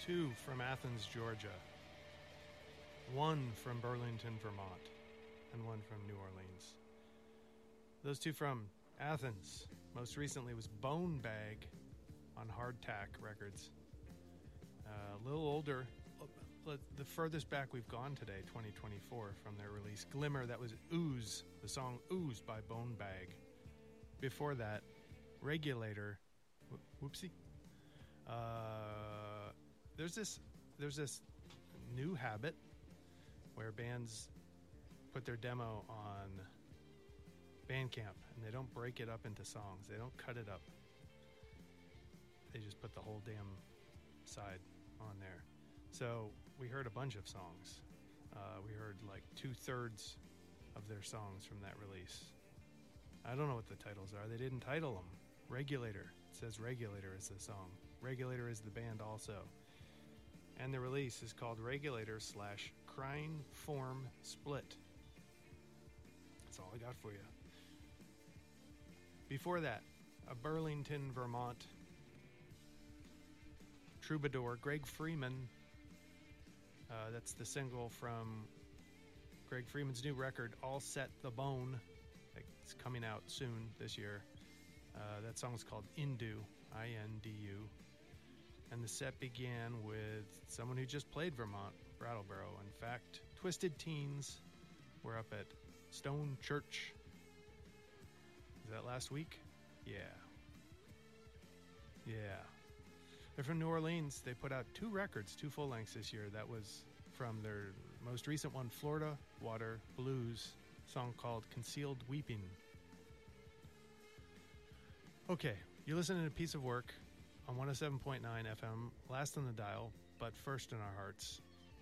2 from Athens, Georgia, 1 from Burlington, Vermont, and 1 from New Orleans. Those 2 from Athens most recently was Bone Bag on Hardtack Records. A little older, the furthest back we've gone today, 2024, from their release. Glimmer, that was Ooze, the song Ooze by Bone Bag. Before that, Regulator, whoopsie. There's this new habit where bands put their demo on Bandcamp and they don't break it up into songs. They don't cut it up. They just put the whole damn side on there. So we heard a bunch of songs. We heard like 2/3 of their songs from that release. I don't know what the titles are. They didn't title them. Regulator. It says Regulator is the song. Regulator is the band also. And the release is called Regulator / Crying Form Split. That's all I got for you. Before that, a Burlington, Vermont troubadour, Greg Freeman. That's the single from Greg Freeman's new record, All Set the Bone. It's coming out soon this year. That song is called Indu, I-N-D-U. And the set began with someone who just played Vermont, Brattleboro. In fact, Twisted Teens were up at Stone Church. Was that last week? Yeah. They're from New Orleans. They put out 2 records, 2 full lengths this year. That was from their most recent one, Florida Water Blues, song called Concealed Weeping. Okay, you're listening to Piece of Work on 107.9 FM, last on the dial, but first in our hearts.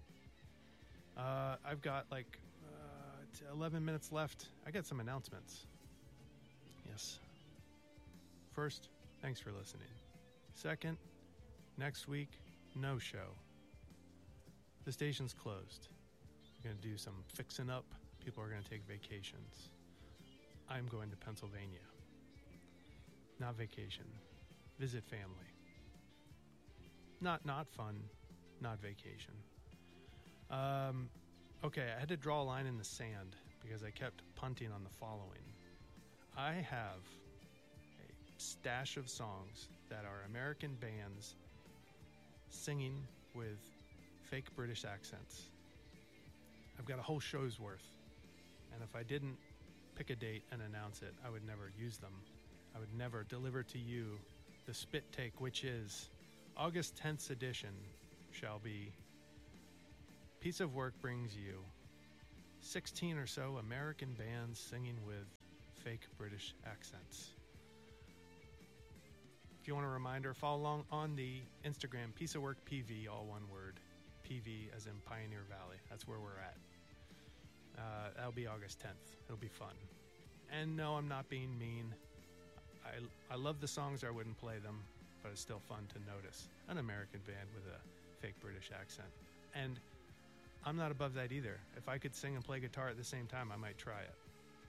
I've got 11 minutes left. I got some announcements. Yes. First, thanks for listening. Second, next week, no show. The station's closed. We're going to do some fixing up. People are going to take vacations. I'm going to Pennsylvania. Not vacation. Visit family. Not fun. Not vacation. Okay, I had to draw a line in the sand because I kept punting on the following. I have a stash of songs that are American bands singing with fake British accents. I've got a whole show's worth. And if I didn't pick a date and announce it, I would never use them. I would never deliver to you the spit take, which is August 10th's edition shall be Piece of Work brings you 16 or so American bands singing with fake British accents. If you want a reminder, follow along on the Instagram, Piece of Work PV, all one word. PV as in Pioneer Valley. That's where we're at. That'll be August 10th. It'll be fun. And no, I'm not being mean. I love the songs. I wouldn't play them, but it's still fun to notice an American band with a fake British accent. And I'm not above that either. If I could sing and play guitar at the same time, I might try it.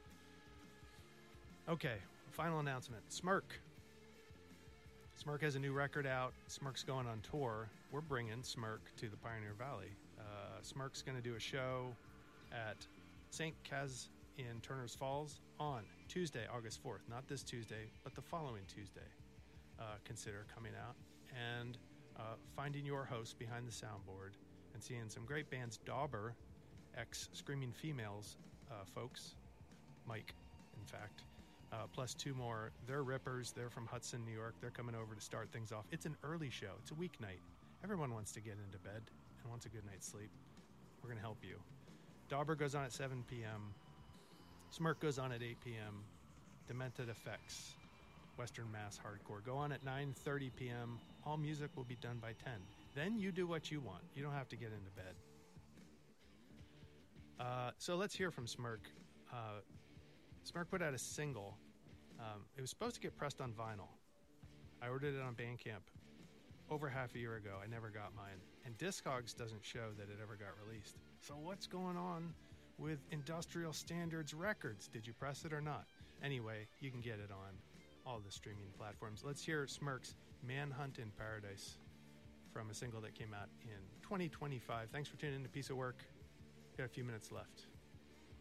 Okay, final announcement. Smirk. Smirk has a new record out. Smirk's going on tour. We're bringing Smirk to the Pioneer Valley. Smirk's going to do a show at St. Kaz in Turner's Falls on Tuesday, August 4th. Not this Tuesday, but the following Tuesday. Consider coming out and finding your host behind the soundboard and seeing some great bands. Dauber, ex-Screaming Females folks. Mike, in fact. Plus 2 more. They're rippers. They're from Hudson, New York. They're coming over to start things off. It's an early show. It's a weeknight. Everyone wants to get into bed and wants a good night's sleep. We're going to help you. Dauber goes on at 7 p.m. Smirk goes on at 8 p.m. Demented Effects, Western Mass Hardcore, go on at 9:30 p.m. All music will be done by 10. Then you do what you want. You don't have to get into bed. So let's hear from Smirk. Smirk put out a single. It was supposed to get pressed on vinyl. I ordered it on Bandcamp over half a year ago. I never got mine. And Discogs doesn't show that it ever got released. So what's going on with Industrial Standards Records? Did you press it or not? Anyway, you can get it on all the streaming platforms. Let's hear Smirk's Manhunt in Paradise from a single that came out in 2025. Thanks for tuning in to Piece of Work. Got a few minutes left.